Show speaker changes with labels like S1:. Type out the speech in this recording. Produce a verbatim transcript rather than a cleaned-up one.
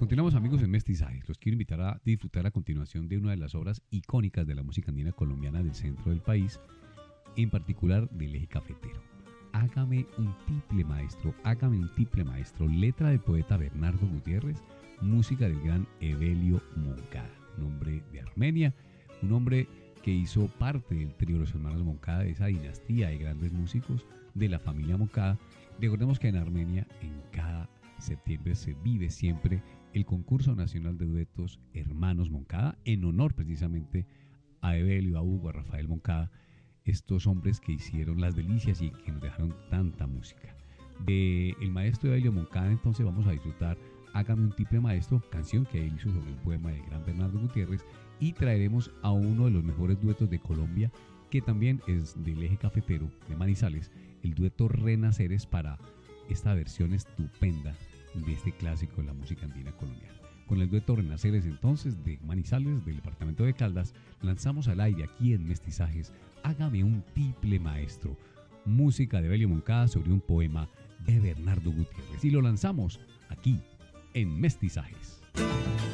S1: Continuamos, amigos, en Mestizajes. Los quiero invitar a disfrutar a continuación de una de las obras icónicas de la música andina colombiana del centro del país, en particular del eje cafetero. Hágame un tiple maestro, hágame un tiple maestro, letra del poeta Bernardo Gutiérrez, música del gran Evelio Moncada, un hombre de Armenia, un hombre que hizo parte del trío de los hermanos Moncada, de esa dinastía de grandes músicos de la familia Moncada. Recordemos que en Armenia, en cada septiembre se vive siempre el concurso nacional de duetos Hermanos Moncada, en honor precisamente a Evelio, a Hugo, a Rafael Moncada, estos hombres que hicieron las delicias y que nos dejaron tanta música. De el maestro Evelio Moncada, entonces vamos a disfrutar Hágame un tiple maestro, canción que él hizo sobre el poema del gran Bernardo Gutiérrez, y traeremos a uno de los mejores duetos de Colombia, que también es del eje cafetero de Manizales, el dueto Renaceres, para esta versión estupenda de este clásico de la música andina colombiana. Con el dueto Renaceres, entonces, de Manizales, del departamento de Caldas, lanzamos al aire aquí en Mestizajes Hágame un tiple maestro, música de Evelio Moncada sobre un poema de Bernardo Gutiérrez, y lo lanzamos aquí en Mestizajes.